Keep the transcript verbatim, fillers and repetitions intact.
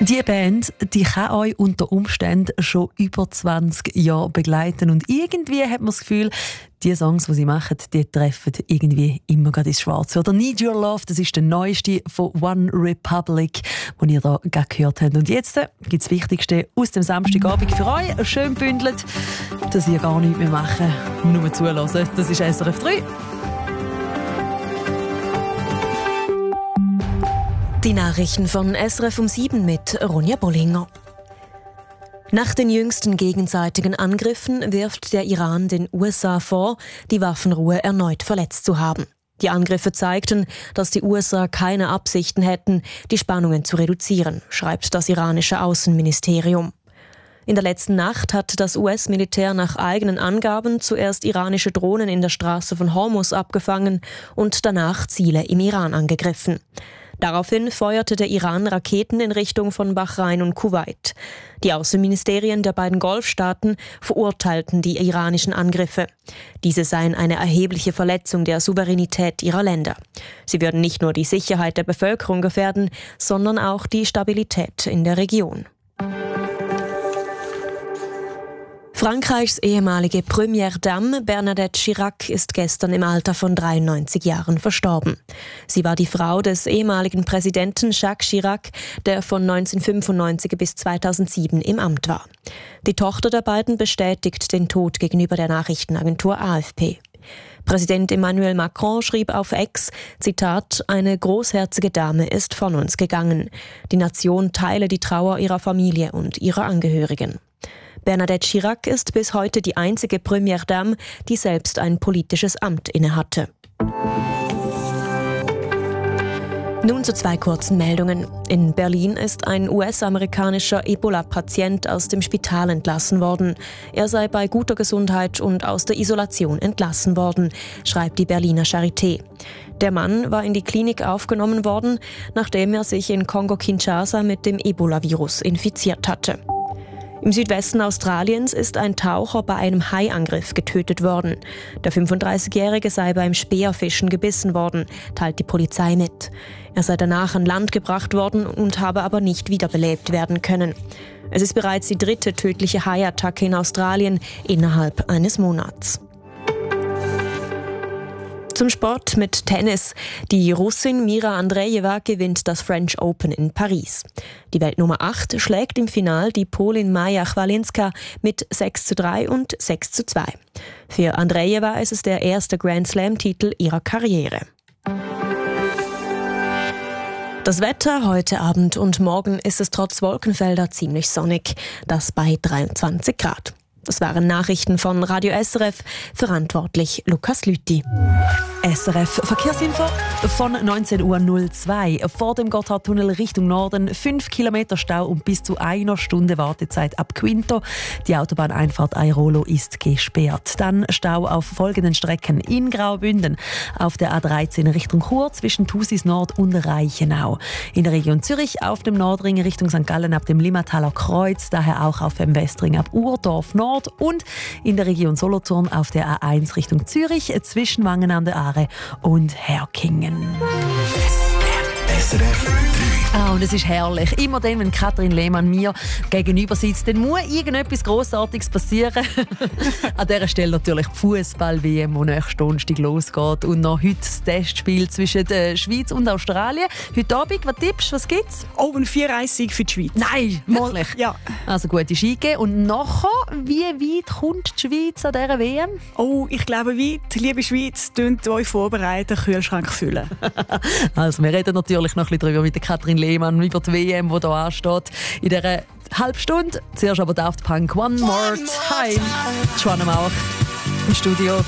Die Band, die kann euch unter Umständen schon über zwanzig Jahre begleiten und irgendwie hat man das Gefühl, die Songs, die sie machen, die treffen irgendwie immer gerade ins Schwarze. Oder «Need Your Love», das ist der neueste von One Republic, den ihr da gerade gehört habt. Und jetzt äh, gibt es das Wichtigste aus dem Samstagabend für euch, schön bündelt, dass ihr gar nichts mehr machen, nur zuhören. Das ist S R F drei. Die Nachrichten von S R F um sieben mit Ronja Bollinger. Nach den jüngsten gegenseitigen Angriffen wirft der Iran den U S A vor, die Waffenruhe erneut verletzt zu haben. Die Angriffe zeigten, dass die U S A keine Absichten hätten, die Spannungen zu reduzieren, schreibt das iranische Außenministerium. In der letzten Nacht hat das U S-Militär nach eigenen Angaben zuerst iranische Drohnen in der Straße von Hormuz abgefangen und danach Ziele im Iran angegriffen. Daraufhin feuerte der Iran Raketen in Richtung von Bahrain und Kuwait. Die Außenministerien der beiden Golfstaaten verurteilten die iranischen Angriffe. Diese seien eine erhebliche Verletzung der Souveränität ihrer Länder. Sie würden nicht nur die Sicherheit der Bevölkerung gefährden, sondern auch die Stabilität in der Region. Frankreichs ehemalige Première Dame Bernadette Chirac ist gestern im Alter von dreiundneunzig Jahren verstorben. Sie war die Frau des ehemaligen Präsidenten Jacques Chirac, der von neunzehnhundertfünfundneunzig bis zweitausendsieben im Amt war. Die Tochter der beiden bestätigt den Tod gegenüber der Nachrichtenagentur A F P. Präsident Emmanuel Macron schrieb auf X, Zitat, eine großherzige Dame ist von uns gegangen. Die Nation teile die Trauer ihrer Familie und ihrer Angehörigen. Bernadette Chirac ist bis heute die einzige Première Dame, die selbst ein politisches Amt innehatte. Nun zu zwei kurzen Meldungen. In Berlin ist ein U S-amerikanischer Ebola-Patient aus dem Spital entlassen worden. Er sei bei guter Gesundheit und aus der Isolation entlassen worden, schreibt die Berliner Charité. Der Mann war in die Klinik aufgenommen worden, nachdem er sich in Kongo-Kinshasa mit dem Ebola-Virus infiziert hatte. Im Südwesten Australiens ist ein Taucher bei einem Haiangriff getötet worden. Der fünfunddreißigjährige sei beim Speerfischen gebissen worden, teilt die Polizei mit. Er sei danach an Land gebracht worden und habe aber nicht wiederbelebt werden können. Es ist bereits die dritte tödliche Haiattacke in Australien innerhalb eines Monats. Zum Sport mit Tennis. Die Russin Mira Andreeva gewinnt das French Open in Paris. Die Weltnummer acht schlägt im Final die Polin Maja Chwalinska mit sechs zu drei und sechs zu zwei. Für Andreeva ist es der erste Grand Slam-Titel ihrer Karriere. Das Wetter heute Abend und morgen ist es trotz Wolkenfelder ziemlich sonnig. Das bei dreiundzwanzig Grad. Das waren Nachrichten von Radio S R F, verantwortlich Lukas Lüthi. S R F Verkehrsinfo von neunzehn Uhr null zwei. Vor dem Gotthardtunnel Richtung Norden fünf Kilometer Stau und bis zu einer Stunde Wartezeit ab Quinto. Die Autobahneinfahrt Airolo ist gesperrt. Dann Stau auf folgenden Strecken: in Graubünden, auf der A dreizehn Richtung Chur zwischen Thusis Nord und Reichenau. In der Region Zürich auf dem Nordring Richtung Sankt Gallen ab dem Limmataler Kreuz, daher auch auf dem Westring ab Urdorf Nord. Und in der Region Solothurn auf der A eins Richtung Zürich zwischen Wangen an der Aare und Herkingen. S R F drei. Ah, und es ist herrlich. Immer dann, wenn Katrin Lehmann mir gegenüber sitzt, dann muss irgendetwas Grossartiges passieren. An dieser Stelle natürlich die Fußball-W M, die nächsten Donnerstag losgeht. Und noch heute das Testspiel zwischen der Schweiz und Australien. Heute Abend, was tippst du? Was gibt's? Oh, ein vier eins Sieg für die Schweiz. Nein, wirklich? Ja. Also gute Ski geben. Und nachher, wie weit kommt die Schweiz an dieser W M? Oh, ich glaube weit. Liebe Schweiz, könnt euch vorbereiten, Kühlschrank füllen. Also wir reden natürlich noch ein bisschen darüber mit der Katrin Lehmann, über die W M, die hier ansteht. In dieser halben Stunde. Zuerst aber Daft Punk One More Time. Joanna Mauch im Studio.